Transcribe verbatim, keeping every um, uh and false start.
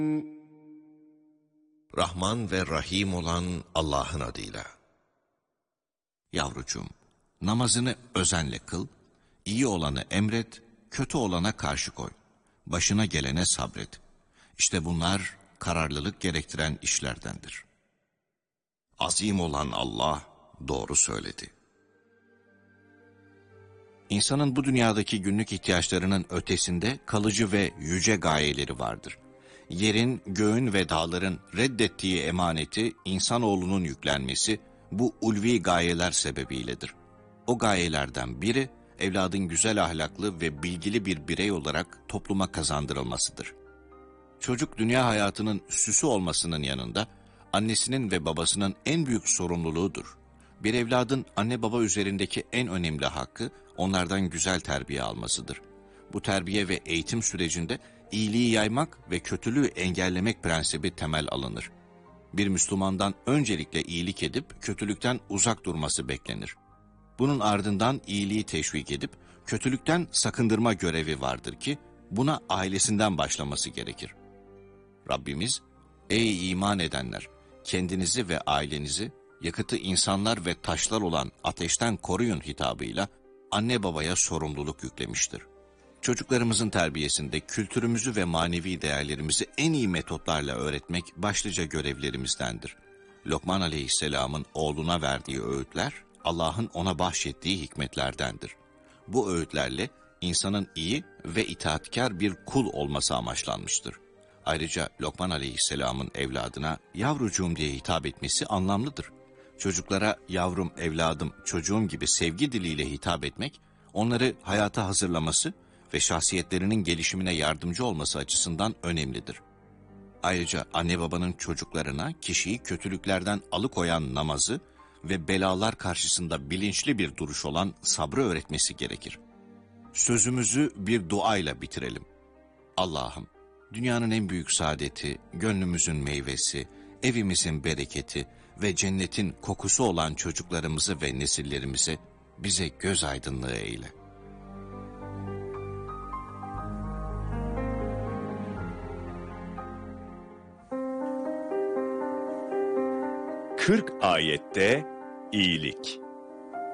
Rahman ve Rahim olan Allah'ın adıyla. Yavrucuğum, namazını özenle kıl, iyi olanı emret, kötü olana karşı koy, başına gelene sabret. İşte bunlar kararlılık gerektiren işlerdendir. Azim olan Allah doğru söyledi. İnsanın bu dünyadaki günlük ihtiyaçlarının ötesinde kalıcı ve yüce gayeleri vardır. Yerin, göğün ve dağların reddettiği emaneti insanoğlunun yüklenmesi bu ulvi gayeler sebebiyledir. O gayelerden biri evladın güzel ahlaklı ve bilgili bir birey olarak topluma kazandırılmasıdır. Çocuk dünya hayatının süsü olmasının yanında annesinin ve babasının en büyük sorumluluğudur. Bir evladın anne baba üzerindeki en önemli hakkı onlardan güzel terbiye almasıdır. Bu terbiye ve eğitim sürecinde iyiliği yaymak ve kötülüğü engellemek prensibi temel alınır. Bir Müslümandan öncelikle iyilik edip kötülükten uzak durması beklenir. Bunun ardından iyiliği teşvik edip kötülükten sakındırma görevi vardır ki buna ailesinden başlaması gerekir. Rabbimiz, ey iman edenler, kendinizi ve ailenizi yakıtı insanlar ve taşlar olan ateşten koruyun hitabıyla anne babaya sorumluluk yüklemiştir. Çocuklarımızın terbiyesinde kültürümüzü ve manevi değerlerimizi en iyi metotlarla öğretmek başlıca görevlerimizdendir. Lokman Aleyhisselam'ın oğluna verdiği öğütler, Allah'ın ona bahşettiği hikmetlerdendir. Bu öğütlerle insanın iyi ve itaatkar bir kul olması amaçlanmıştır. Ayrıca Lokman Aleyhisselam'ın evladına yavrucuğum diye hitap etmesi anlamlıdır. Çocuklara yavrum, evladım, çocuğum gibi sevgi diliyle hitap etmek, onları hayata hazırlaması ve şahsiyetlerinin gelişimine yardımcı olması açısından önemlidir. Ayrıca anne babanın çocuklarına kişiyi kötülüklerden alıkoyan namazı ve belalar karşısında bilinçli bir duruş olan sabrı öğretmesi gerekir. Sözümüzü bir duayla bitirelim. Allah'ım, dünyanın en büyük saadeti, gönlümüzün meyvesi, evimizin bereketi ve cennetin kokusu olan çocuklarımızı ve nesillerimizi bize göz aydınlığı eyle. kırk ayette iyilik.